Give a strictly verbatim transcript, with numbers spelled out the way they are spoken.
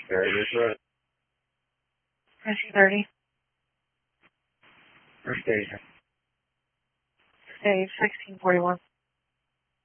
Very good. nineteen thirty. First station. Stage sixteen forty-one.